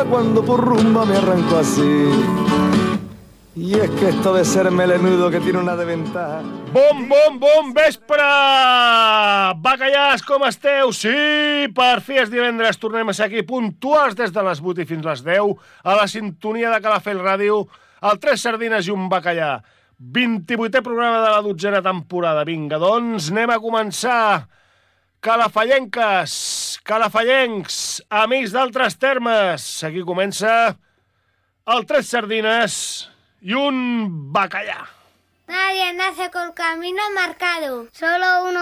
cuando por rumba me arranco así. Y es que esto de ser melenudo que tiene una desventaja. Bon vespre! Bacallars, com esteu? Sí, per fi és divendres, tornem a ser aquí puntuals des de les 8 i fins les 10 a la sintonia de Calafell Ràdio, el 3 sardines i un bacallà. 28è programa de la 12a temporada. Vinga, doncs anem a començar. Calafellenques, calafallencs, amics d'altres termes. Aquí comença el 3 sardines y un bacallà. Nadie nace con camino marcado, solo uno